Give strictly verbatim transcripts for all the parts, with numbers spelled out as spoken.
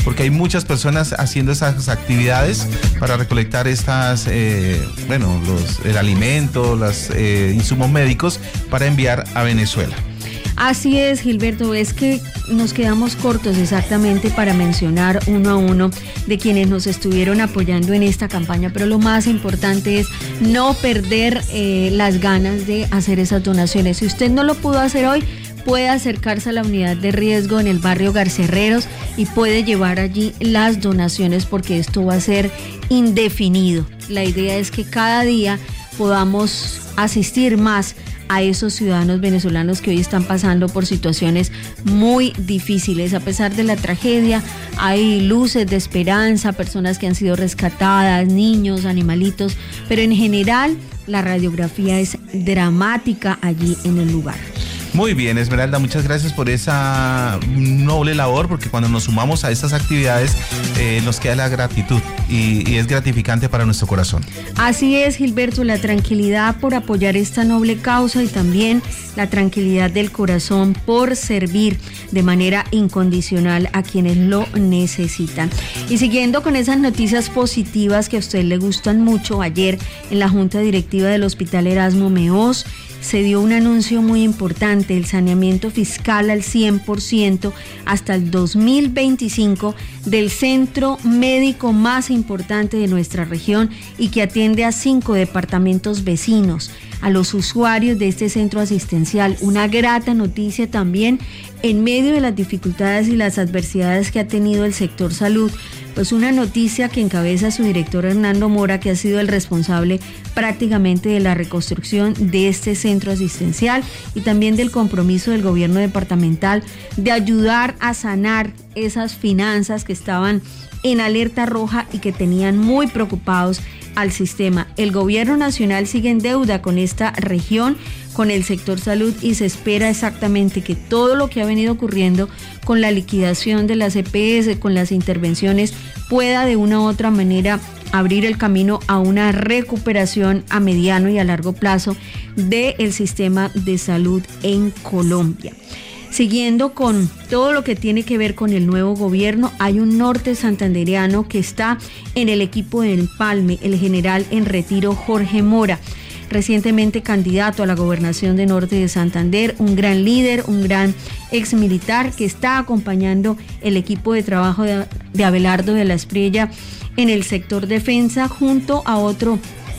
porque hay muchas personas haciendo esas actividades para recolectar estas, eh, bueno, los, el alimento, los eh, insumos médicos para enviar a Venezuela. Así es, Gilberto, es que nos quedamos cortos exactamente para mencionar uno a uno de quienes nos estuvieron apoyando en esta campaña, pero lo más importante es no perder eh, las ganas de hacer esas donaciones. Si usted no lo pudo hacer hoy, puede acercarse a la unidad de riesgo en el barrio Garcerreros y puede llevar allí las donaciones, porque esto va a ser indefinido. La idea es que cada día podamos asistir más a esos ciudadanos venezolanos que hoy están pasando por situaciones muy difíciles. A pesar de la tragedia, hay luces de esperanza, personas que han sido rescatadas, niños, animalitos, pero en general la radiografía es dramática allí en el lugar. Muy bien, Esmeralda, muchas gracias por esa noble labor, porque cuando nos sumamos a estas actividades eh, nos queda la gratitud y, y es gratificante para nuestro corazón. Así es, Gilberto, la tranquilidad por apoyar esta noble causa y también la tranquilidad del corazón por servir de manera incondicional a quienes lo necesitan. Y siguiendo con esas noticias positivas que a usted le gustan mucho, ayer en la Junta Directiva del Hospital Erasmo Meós se dio un anuncio muy importante: el saneamiento fiscal al cien por ciento hasta el dos mil veinticinco del centro médico más importante de nuestra región y que atiende a cinco departamentos vecinos. A los usuarios de este centro asistencial, una grata noticia también en medio de las dificultades y las adversidades que ha tenido el sector salud, pues una noticia que encabeza su director Hernando Mora, que ha sido el responsable prácticamente de la reconstrucción de este centro asistencial y también del compromiso del gobierno departamental de ayudar a sanar esas finanzas que estaban en alerta roja y que tenían muy preocupados al sistema. El gobierno nacional sigue en deuda con esta región, con el sector salud, y se espera exactamente que todo lo que ha venido ocurriendo con la liquidación de las E P S, con las intervenciones, pueda de una u otra manera abrir el camino a una recuperación a mediano y a largo plazo del sistema de salud en Colombia. Siguiendo con todo lo que tiene que ver con el nuevo gobierno, hay un norte santandereano que está en el equipo de Empalme, el general en retiro Jorge Mora, recientemente candidato a la gobernación de Norte de Santander, un gran líder, un gran ex militar que está acompañando el equipo de trabajo de, de Abelardo de la Espriella en el sector defensa, junto a otro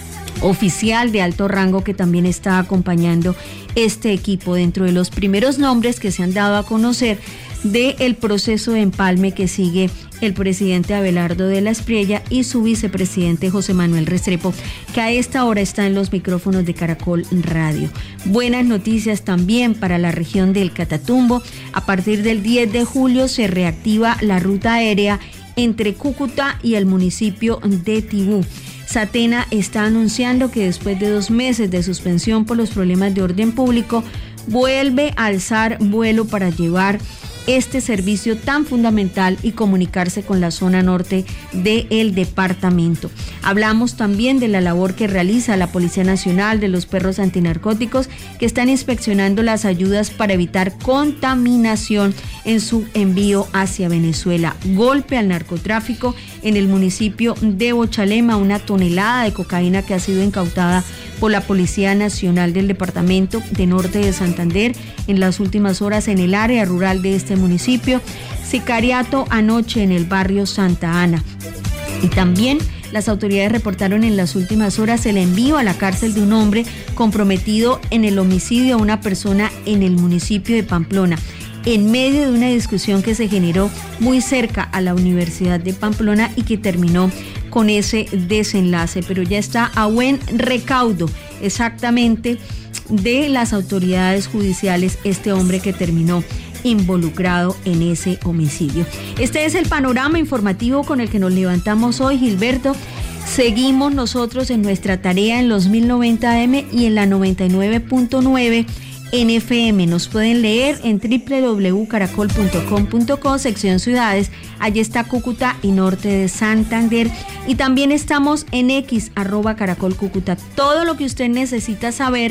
oficial de alto rango que también está acompañando este equipo, dentro de los primeros nombres que se han dado a conocer del proceso de empalme que sigue el presidente Abelardo de la Espriella y su vicepresidente José Manuel Restrepo, que a esta hora está en los micrófonos de Caracol Radio. Buenas noticias también para la región del Catatumbo. A partir del diez de julio se reactiva la ruta aérea entre Cúcuta y el municipio de Tibú. Satena está anunciando que después de dos meses de suspensión por los problemas de orden público, vuelve a alzar vuelo para llevar este servicio tan fundamental y comunicarse con la zona norte del departamento. Hablamos también de la labor que realiza la Policía Nacional de los perros antinarcóticos, que están inspeccionando las ayudas para evitar contaminación en su envío hacia Venezuela. Golpe al narcotráfico en el municipio de Bochalema, una tonelada de cocaína que ha sido incautada por la Policía Nacional del Departamento de Norte de Santander en las últimas horas en el área rural de este municipio. Sicariato anoche en el barrio Santa Ana. Y también las autoridades reportaron en las últimas horas el envío a la cárcel de un hombre comprometido en el homicidio a una persona en el municipio de Pamplona, en medio de una discusión que se generó muy cerca a la Universidad de Pamplona y que terminó con ese desenlace, pero ya está a buen recaudo exactamente de las autoridades judiciales este hombre que terminó involucrado en ese homicidio. Este es el panorama informativo con el que nos levantamos hoy, Gilberto. Seguimos nosotros en nuestra tarea en los mil noventa A M y en la noventa y nueve punto nueve en F M. Nos pueden leer en doble u doble u doble u punto caracol punto com punto co, sección ciudades. Allí está Cúcuta y Norte de Santander. Y también estamos en X, arroba Caracol Cúcuta. Todo lo que usted necesita saber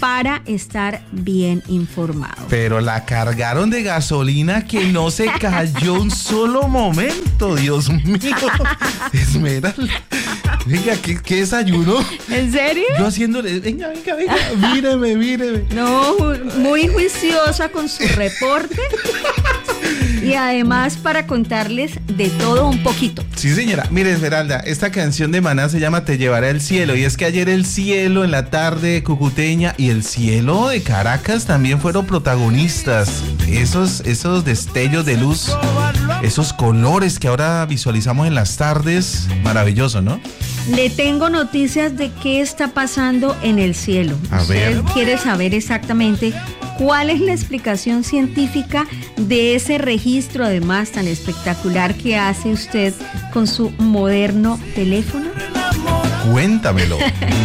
para estar bien informado. Pero la cargaron de gasolina que no se cayó un solo momento, Dios mío. Esmeralda. Venga, ¿qué, qué desayuno? ¿En serio? Yo haciéndole, venga, venga, venga, míreme, míreme. No, muy juiciosa con su reporte. Y además para contarles de todo un poquito. Sí, señora. Mire, Esmeralda, esta canción de Maná se llama Te llevaré al cielo. Y es que ayer el cielo en la tarde cucuteña y el cielo de Caracas también fueron protagonistas. Esos, esos destellos de luz, esos colores que ahora visualizamos en las tardes, maravilloso, ¿no? Le tengo noticias de qué está pasando en el cielo. A ver. Usted quiere saber exactamente cuál es la explicación científica de ese registro, además tan espectacular, que hace usted con su moderno teléfono. Cuéntamelo.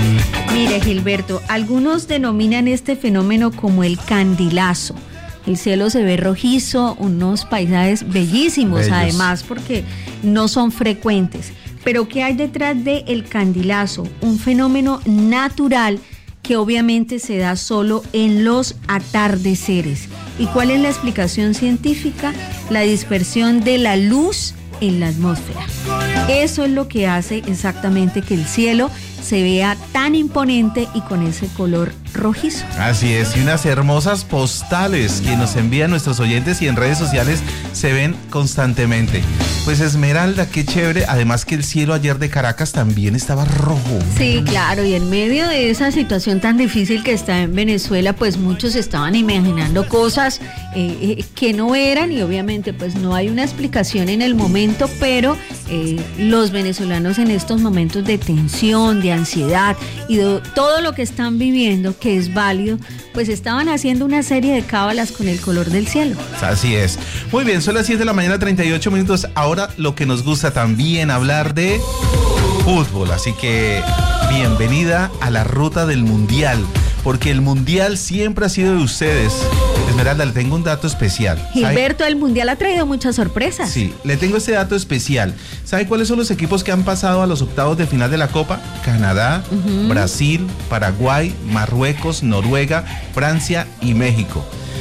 Mire, Gilberto, algunos denominan este fenómeno como el candilazo. El cielo se ve rojizo, unos paisajes bellísimos, Bellos. Además, porque no son frecuentes. Pero ¿qué hay detrás de el candilazo? Un fenómeno natural que obviamente se da solo en los atardeceres. ¿Y cuál es la explicación científica? La dispersión de la luz en la atmósfera. Eso es lo que hace exactamente que el cielo se vea tan imponente y con ese color rojizo. Así es, y unas hermosas postales que nos envían nuestros oyentes y en redes sociales se ven constantemente. Pues Esmeralda, qué chévere, además que el cielo ayer de Caracas también estaba rojo. Sí, claro, y en medio de esa situación tan difícil que está en Venezuela, pues muchos estaban imaginando cosas eh, eh, que no eran, y obviamente pues no hay una explicación en el momento, pero eh, los venezolanos en estos momentos de tensión, de ansiedad y de todo lo que están viviendo, que es válido, pues estaban haciendo una serie de cábalas con el color del cielo. Así es. Muy bien, son las siete de la mañana, treinta y ocho minutos. Ahora lo que nos gusta también hablar de fútbol. Así que bienvenida a la ruta del Mundial, porque el Mundial siempre ha sido de ustedes. Esmeralda, le tengo un dato especial. Gilberto, ¿sabe? El Mundial ha traído muchas sorpresas. Sí, le tengo este dato especial. ¿Sabe cuáles son los equipos que han pasado a los octavos de final de la Copa? Canadá, uh-huh. Brasil, Paraguay, Marruecos, Noruega, Francia y México.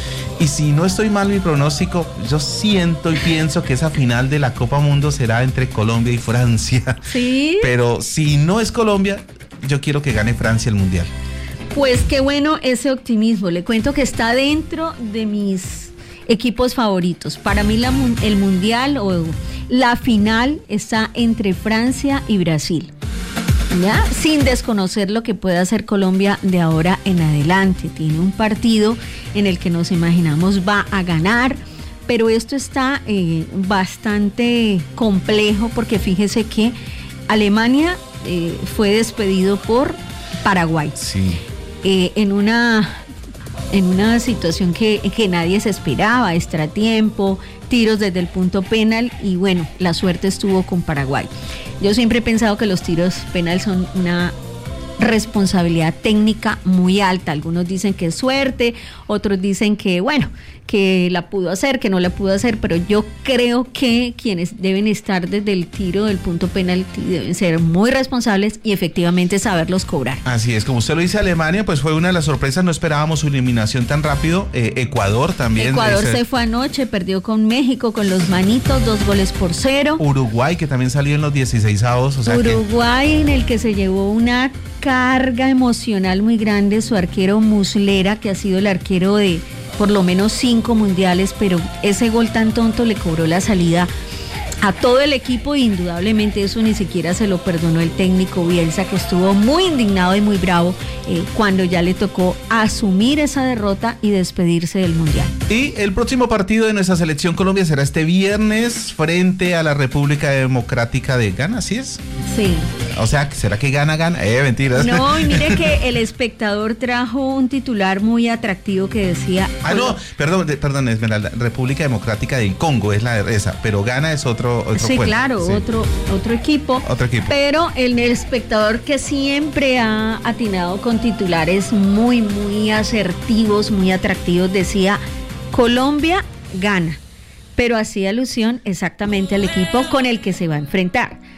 Y si no estoy mal mi pronóstico, yo siento y pienso que esa final de la Copa Mundo será entre Colombia y Francia. Sí. Pero si no es Colombia, yo quiero que gane Francia el Mundial. Pues qué bueno ese optimismo. Le cuento que está dentro de mis equipos favoritos. Para mí la, el Mundial o la final está entre Francia y Brasil. ¿Ya? Sin desconocer lo que puede hacer Colombia de ahora en adelante. Tiene un partido en el que nos imaginamos va a ganar, pero esto está eh, bastante complejo porque fíjese que Alemania eh, fue despedido por Paraguay. Sí. Eh, en una en una situación que, que nadie se esperaba, extratiempo, tiros desde el punto penal y bueno, la suerte estuvo con Paraguay. Yo siempre he pensado que los tiros penal son una responsabilidad técnica muy alta. Algunos dicen que es suerte, otros dicen que bueno, que la pudo hacer, que no la pudo hacer, pero yo creo que quienes deben estar desde el tiro del punto penalti deben ser muy responsables y efectivamente saberlos cobrar. Así es, como usted lo dice, Alemania pues fue una de las sorpresas, no esperábamos su eliminación tan rápido. eh, Ecuador también. Ecuador ese... se fue anoche, perdió con México con los manitos, dos goles por cero. Uruguay, que también salió en los dieciseisavos, o sea Uruguay que... en el que se llevó una carga emocional muy grande, su arquero Muslera, que ha sido el arquero de por lo menos cinco mundiales, pero ese gol tan tonto le cobró la salida a todo el equipo e indudablemente eso ni siquiera se lo perdonó el técnico Bielsa, que estuvo muy indignado y muy bravo eh, cuando ya le tocó asumir esa derrota y despedirse del mundial. Y el próximo partido de nuestra selección Colombia será este viernes frente a la República Democrática de Ghana, ¿sí es? Sí. O sea, ¿será que gana, gana? Eh, mentiras. No, y mire que el Espectador trajo un titular muy atractivo que decía... Ah, no, perdón, perdón, Esmeralda, República Democrática del Congo es la esa, pero Ghana es otro, otro Sí, cuento. claro, sí. otro, otro equipo. Otro equipo. Pero el Espectador, que siempre ha atinado con titulares muy, muy asertivos, muy atractivos, decía: Colombia gana, pero hacía alusión exactamente al equipo con el que se va a enfrentar.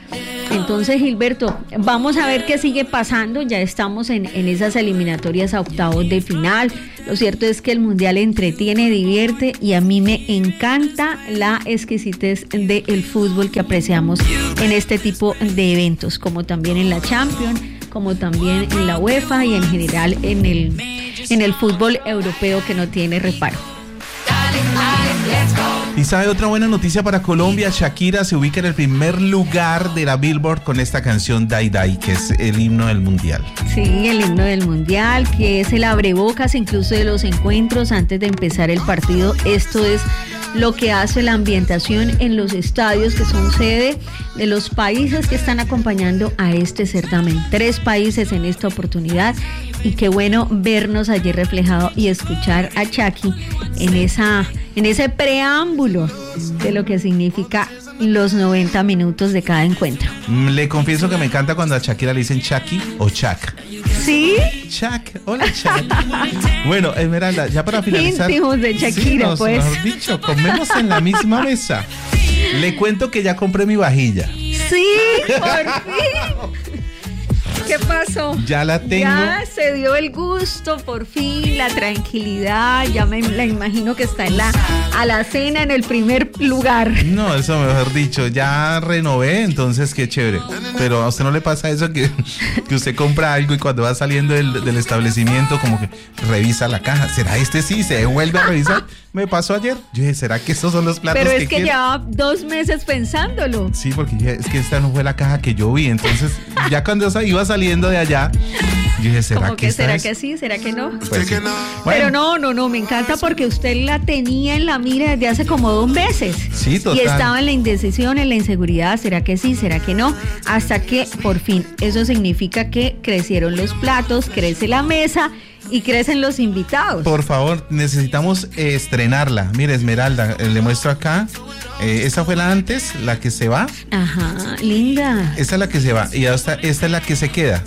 Entonces, Gilberto, vamos a ver qué sigue pasando. Ya estamos en, en esas eliminatorias a octavos de final. Lo cierto es que el Mundial entretiene, divierte y a mí me encanta la exquisitez del fútbol que apreciamos en este tipo de eventos, como también en la Champions, como también en la UEFA y en general en el, en el fútbol europeo que no tiene reparo. Y sabe otra buena noticia para Colombia, Shakira se ubica en el primer lugar de la Billboard con esta canción Dai Dai, que es el himno del mundial. Sí, el himno del mundial, que es el abrebocas incluso de los encuentros antes de empezar el partido. Esto es lo que hace la ambientación en los estadios que son sede de los países que están acompañando a este certamen. Tres países en esta oportunidad y qué bueno vernos allí reflejado y escuchar a Shakira en esa, en ese preámbulo de lo que significa los noventa minutos de cada encuentro. Le confieso que me encanta cuando a Shakira le dicen Shaki o Shak. ¿Sí? Shak, hola Shak. Bueno, Esmeralda, ya para finalizar. Íntimos de Shakira, sí, nos, pues. Mejor dicho, comemos en la misma mesa. Le cuento que ya compré mi vajilla. Sí, por fin. ¿Qué pasó? Ya la tengo. Ya se dio el gusto, por fin, la tranquilidad. Ya me la imagino que está en la alacena en el primer lugar. No, eso mejor dicho, ya renové, entonces qué chévere. Pero a usted no le pasa eso que, que usted compra algo y cuando va saliendo del, del establecimiento como que revisa la caja. ¿Será este sí? ¿Se vuelve a revisar? Me pasó ayer. Yo dije, ¿será que estos son los platos Pero que es que quiero? llevaba dos meses pensándolo. Sí, porque dije, es que esta no fue la caja que yo vi. Entonces, ya cuando iba saliendo de allá, yo dije, ¿será como que, que será es? que sí? ¿Será que no? Pues sí. Bueno. Bueno, Pero no, no, no, me encanta porque usted la tenía en la mira desde hace como dos meses. Sí, total. Y estaba en la indecisión, en la inseguridad, ¿será que sí? ¿Será que no? Hasta que por fin, eso significa que crecieron los platos, crece la mesa y crecen los invitados. Por favor, necesitamos eh, estrenarla. Mire, Esmeralda, eh, le muestro acá. Eh, esta fue la antes, la que se va. Ajá, linda. Esta es la que se va y esta, esta es la que se queda.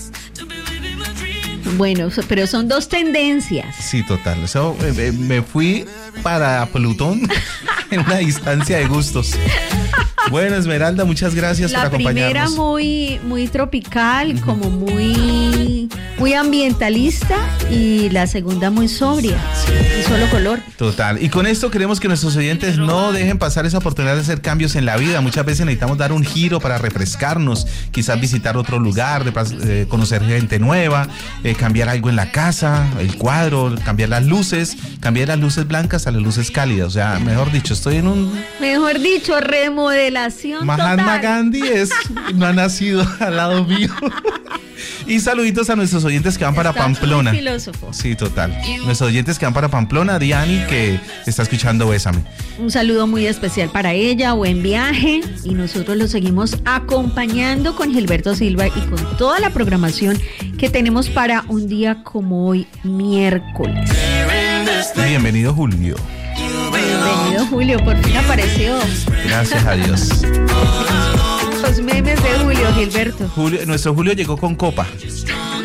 Bueno, pero son dos tendencias. Sí, total. So, eh, me fui para Plutón en una distancia de gustos. Bueno, Esmeralda, muchas gracias La por acompañarnos. primera muy, muy tropical, uh-huh. como muy, muy ambientalista, y la segunda muy sobria, sí. Un solo color. Total. Y con esto queremos que nuestros oyentes no dejen pasar esa oportunidad de hacer cambios en la vida. Muchas veces necesitamos dar un giro para refrescarnos, quizás visitar otro lugar, de, eh, conocer gente nueva, eh, cambiar algo en la casa, el cuadro, cambiar las luces, cambiar las luces blancas a las luces cálidas. O sea, mejor dicho, estoy en un... Mejor dicho, remodelación Mahatma total. Gandhi es, no ha nacido al lado mío. Y saluditos a nuestros oyentes que van para Está Pamplona. muy filósofo. Sí, total. Nuestros oyentes que van para Pamplona, Diani, que está escuchando Bésame. Un saludo muy especial para ella, buen viaje. Y nosotros lo seguimos acompañando con Gilberto Silva y con toda la programación que tenemos para un día como hoy, miércoles. Bienvenido, Julio. Bienvenido, Julio, por fin apareció. Gracias a Dios. Los memes de Julio, Gilberto. Julio, nuestro Julio llegó con copa.